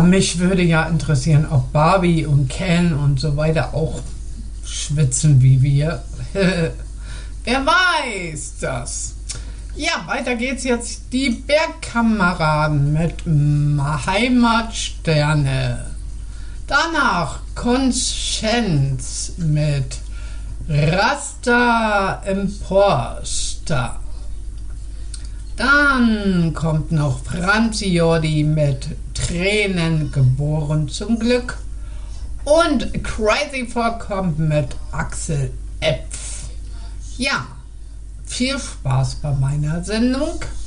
mich würde ja interessieren, ob Barbie und Ken und so weiter auch schwitzen wie wir. Wer weiß das? Ja, weiter geht's jetzt. Die Bergkameraden mit Heimatsterne. Danach Conscience mit Rasta Imposter. Dann kommt noch Franzi Jordi mit Tränen geboren zum Glück. Und Crazy kommt mit Axel Epf. Ja, viel Spaß bei meiner Sendung.